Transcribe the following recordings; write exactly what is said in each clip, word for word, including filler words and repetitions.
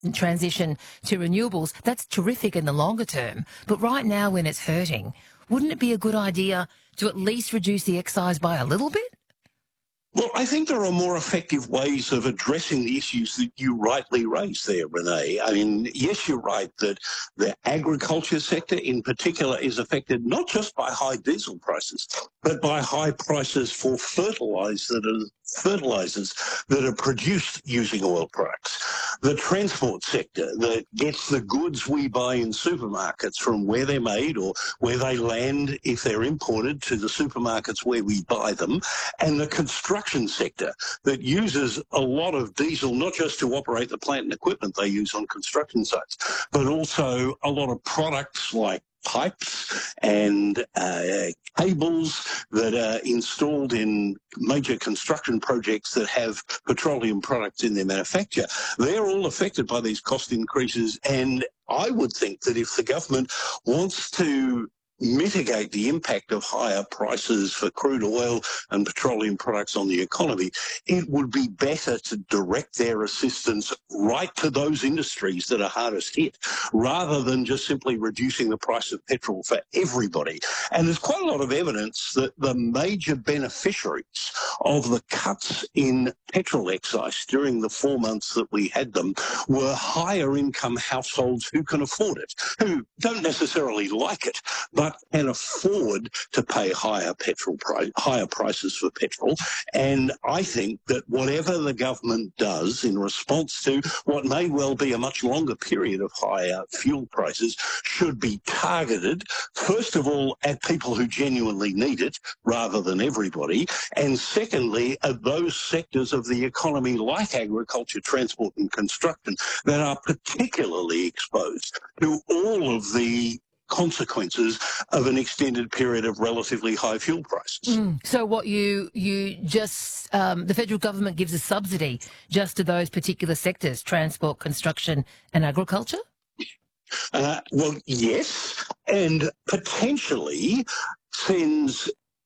transition to renewables. That's terrific in the longer term. But right now, when it's hurting, wouldn't it be a good idea to at least reduce the excise by a little bit? Well, I think there are more effective ways of addressing the issues that you rightly raise there, Renee. I mean, yes, you're right that the agriculture sector in particular is affected not just by high diesel prices, but by high prices for fertilise that are, fertilizers that are produced using oil products. The transport sector that gets the goods we buy in supermarkets from where they're made or where they land if they're imported to the supermarkets where we buy them, and the construction sector that uses a lot of diesel, not just to operate the plant and equipment they use on construction sites, but also a lot of products like pipes and uh, cables that are installed in major construction projects that have petroleum products in their manufacture. They're all affected by these cost increases, and I would think that if the government wants to mitigate the impact of higher prices for crude oil and petroleum products on the economy, it would be better to direct their assistance right to those industries that are hardest hit, rather than just simply reducing the price of petrol for everybody. And there's quite a lot of evidence that the major beneficiaries of the cuts in petrol excise during the four months that we had them were higher income households who can afford it, who don't necessarily like it, but can afford to pay higher petrol price, higher prices for petrol. And I think that whatever the government does in response to what may well be a much longer period of higher fuel prices should be targeted, first of all, at people who genuinely need it, rather than everybody, and secondly, at those sectors of the economy like agriculture, transport and construction that are particularly exposed to all of the consequences of an extended period of relatively high fuel prices. Mm. So what you you just, um, the federal government gives a subsidy just to those particular sectors, transport, construction and agriculture? Uh, well, yes, and potentially sends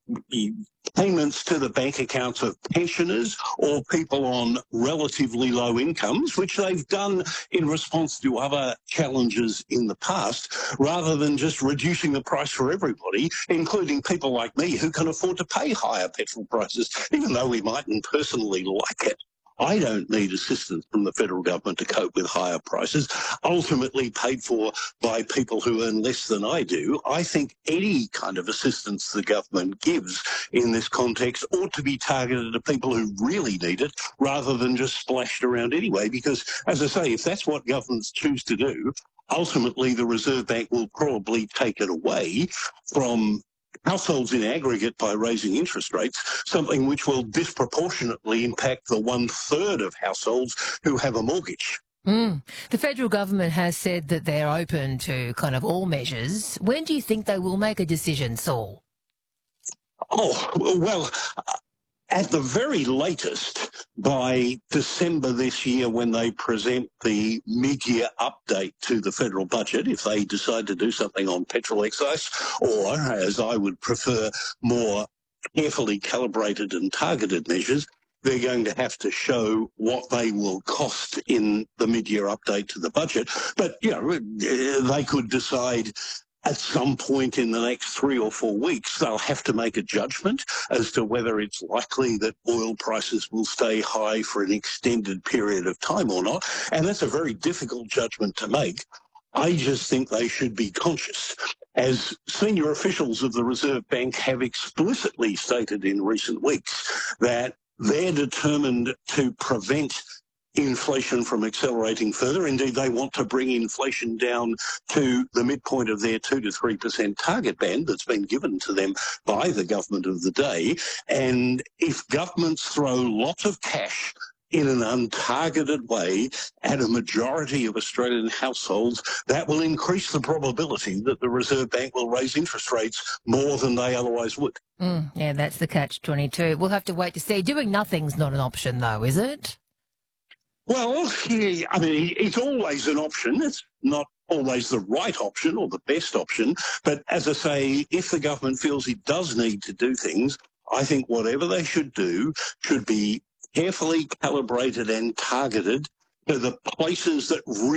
payments to the bank accounts of pensioners or people on relatively low incomes, which they've done in response to other challenges in the past, rather than just reducing the price for everybody, including people like me who can afford to pay higher petrol prices, even though we mightn't personally like it. I don't need assistance from the federal government to cope with higher prices, ultimately paid for by people who earn less than I do. I think any kind of assistance the government gives in this context ought to be targeted at people who really need it, rather than just splashed around anyway, because, as I say, if that's what governments choose to do, ultimately the Reserve Bank will probably take it away from households in aggregate by raising interest rates, something which will disproportionately impact the one-third of households who have a mortgage. Mm. The federal government has said that they're open to kind of all measures. When do you think they will make a decision, Saul? Oh, well, at the very latest, by December this year, when they present the mid-year update to the federal budget, if they decide to do something on petrol excise, or, as I would prefer, more carefully calibrated and targeted measures, they're going to have to show what they will cost in the mid-year update to the budget. But, you know, they could decide at some point in the next three or four weeks, they'll have to make a judgment as to whether it's likely that oil prices will stay high for an extended period of time or not. And that's a very difficult judgment to make. I just think they should be conscious, as senior officials of the Reserve Bank have explicitly stated in recent weeks, that they're determined to prevent inflation from accelerating further. Indeed, they want to bring inflation down to the midpoint of their two to three percent target band that's been given to them by the government of the day. And if governments throw lots of cash in an untargeted way at a majority of Australian households, that will increase the probability that the Reserve Bank will raise interest rates more than they otherwise would. Mm, yeah, that's the catch twenty-two. We'll have to wait to see. Doing nothing's not an option, though, is it? Well, yeah, I mean, it's always an option. It's not always the right option or the best option. But as I say, if the government feels it does need to do things, I think whatever they should do should be carefully calibrated and targeted to the places that really